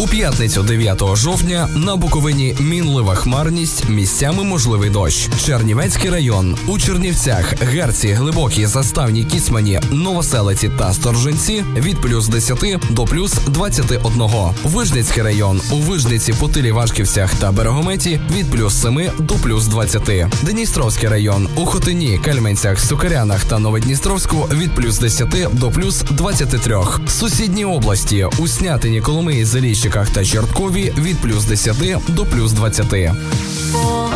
У п'ятницю 9 жовтня на Буковині мінлива хмарність, місцями можливий дощ. Чернівецький район. У Чернівцях, Герці, Глибокій, Заставній, Кіцмані, Новоселиці та Сторжинці від плюс 10 до плюс 21. Вижницький район. У Вижниці, Путилі, Вашківцях та Берегометі від плюс 7 до плюс 20. Дністровський район. У Хотині, Кальменцях, Сукарянах та Новодністровську від плюс 10 до плюс 23. Сусідні області. У Снятині, Коломиї, Заліщиках та Чорткові від плюс 10 до плюс 20.